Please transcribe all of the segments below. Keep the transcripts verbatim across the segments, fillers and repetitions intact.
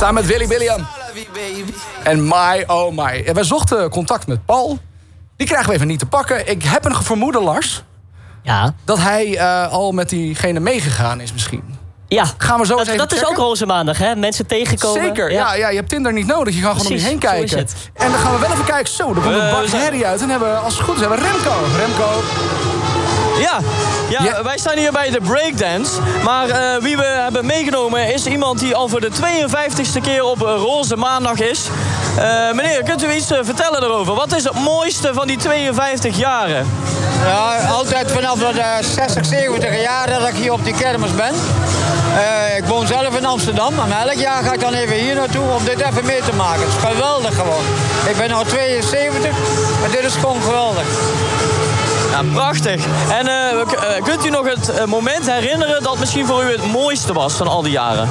Samen met Willy William. En My Oh My. En wij zochten contact met Paul. Die krijgen we even niet te pakken. Ik heb een vermoeden, Lars. Ja. Dat hij uh, al met diegene meegegaan is misschien. Ja, gaan we zo dat, eens even dat is checken? ook roze maandag, hè? Mensen tegenkomen. Zeker, ja. Ja, ja, je hebt Tinder niet nodig. Je gaat gewoon om je heen kijken. En dan gaan we wel even kijken. Zo, er komt een bak herrie uit. En hebben we, als het goed is, hebben we Remco. Remco. Ja, ja, ja, wij staan hier bij de breakdance. Maar uh, wie we hebben meegenomen is iemand die al voor de tweeënvijftigste keer op roze maandag is. Uh, meneer, kunt u iets uh, vertellen erover? Wat is het mooiste van die tweeënvijftig jaren? Ja, altijd vanaf de uh, zestig, zeventig jaar dat ik hier op die kermis ben. Uh, ik woon zelf in Amsterdam. En elk jaar ga ik dan even hier naartoe om dit even mee te maken. Het is geweldig gewoon. Ik ben nu tweeënzeventig, maar dit is gewoon geweldig. Ja, prachtig. En uh, kunt u nog het uh, moment herinneren dat misschien voor u het mooiste was van al die jaren?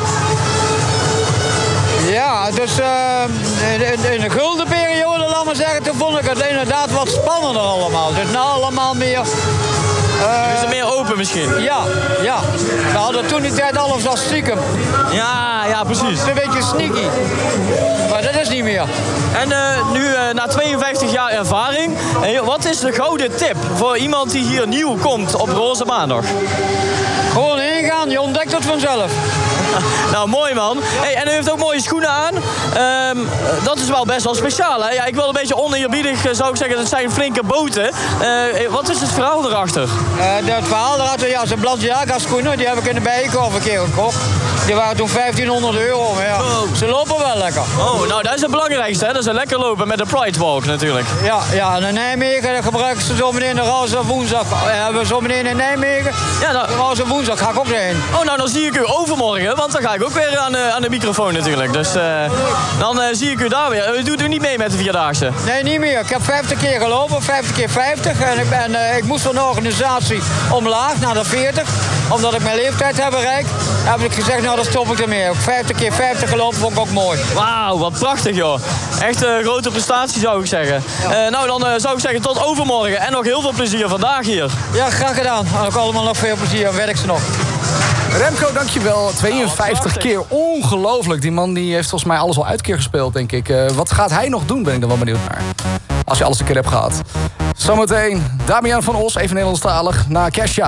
Ja, dus uh, in, in de gulden periode, laat maar zeggen, toen vond ik het inderdaad wat spannender allemaal. Dus nou allemaal meer... Uh, is het meer open misschien? Ja, ja. We hadden toen die tijd alles als stiekem. Ja, ja, precies. Een beetje sneaky. Maar dat is niet meer. En uh, nu uh, na tweeënvijftig jaar ervaring, uh, wat is de gouden tip voor iemand die hier nieuw komt op roze maandag? Gewoon heen gaan, je ontdekt het vanzelf. Nou, mooi man. Hey, en u heeft ook mooie schoenen aan. Um, dat is wel best wel speciaal, hè? Ja, ik wil een beetje oneerbiedig, zou ik zeggen, dat zijn flinke boten. Uh, wat is het verhaal erachter? Uh, het verhaal erachter, ja, zijn Balenciaga schoenen, die heb ik in de Bijenkorf een keer gekocht. Die waren toen vijftienhonderd euro, maar ja, oh. Ze lopen wel lekker. Oh, nou, dat is het belangrijkste, hè? Dat is een lekker lopen met de Pride Walk natuurlijk. Ja, ja, en in Nijmegen gebruiken ze zo meteen de roze woensdag. Hebben we zo meteen in Nijmegen, ja, nou, de roze woensdag ga ik ook heen. Oh, nou, dan zie ik u overmorgen, want dan ga ik ook weer aan de, aan de microfoon natuurlijk. Dus uh, dan uh, zie ik u daar weer. U doet u niet mee met de Vierdaagse? Nee, niet meer. Ik heb vijftig keer gelopen, vijftig keer vijftig. En ik, ben, uh, ik moest van de organisatie omlaag naar de veertig. Omdat ik mijn leeftijd heb bereikt, heb ik gezegd, nou, dan stop ik ermee. Ook vijftig keer vijftig gelopen vond ik ook mooi. Wauw, wat prachtig, joh. Echt een uh, grote prestatie, zou ik zeggen. Ja. Uh, nou, dan uh, zou ik zeggen tot overmorgen. En nog heel veel plezier vandaag hier. Ja, graag gedaan. En ook allemaal nog veel plezier. Werk ze nog. Remco, dankjewel. tweeënvijftig keer. Ongelooflijk. Die man die heeft volgens mij alles al uit keer gespeeld, denk ik. Uh, wat gaat hij nog doen, ben ik dan wel benieuwd naar. Als je alles een keer hebt gehad. Zometeen Damian van Os, even Nederlandstalig, na Kesha.